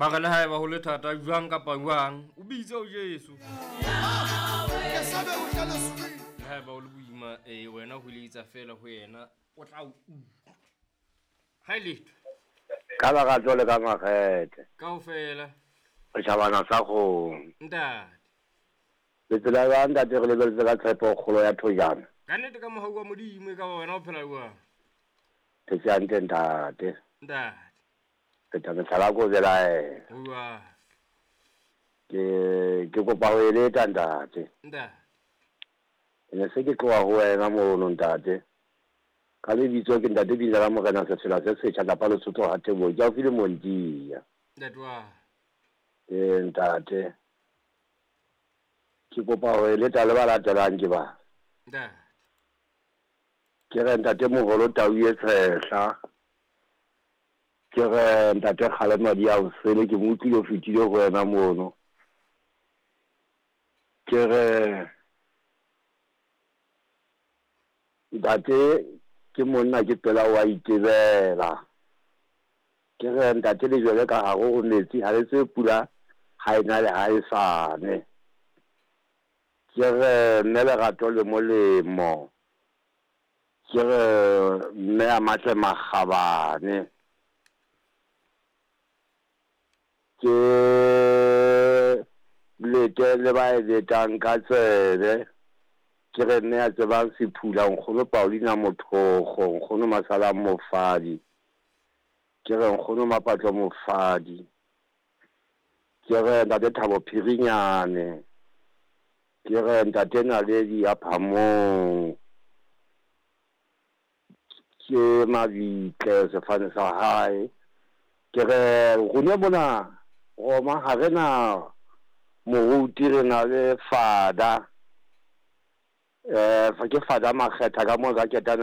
ba ga le hae ba ho le thata jwang ka pangwang o bitse o Jesu ke sabe o tla le suri hae ba o le buima wena ho le itsa fela ho yena o tla o hai letho ka ba ga tsole ka magete kaofela o tšhabana sa go ntate le tsela ya ntate re lebeletse ka tshepo kgolo ya thojana ka nnete ka mohau wa modimo ka wena o phela jwang ke seante ntate ntate ke tla metlhala ko belaela wa ke kopa ho eletsa ntate ntate ne se ke tloa ho wena mono ntate ka lebitso ke ntate Bina la Morena Sefela se setjha lapa Lesotho ha Tebo ke a file Montia ntate wa ntate ke kopa ho eletsa le ba latelang ke ba ntate ke re ntate Moholo Tau e tshehla ke re ntate Kgalema di a usele ke mo utlwile o fetile ho wena mono ke re ntate ke monna ke pela wa itebela ke re ntate le jwele ka hare ho metsi ha le tse pula ha ena le ha e sane ke re mme lerato le molemo ke re mme a matle magabane ke lete le ba eletang ka tsebe ke re nne a tsebang sephula nkgono Paulina Mothogo nkgono Masala Mofadi ke re nkgono Mapatlo Mofadi ke re ntate Thabo Phirinyane ke re ntate Naledi ya Phamong ke Mabitle sefane sa hae ke re rone bona Roma ha rena moruti re na le fada fa ke fada Makgetha ka mo za ketana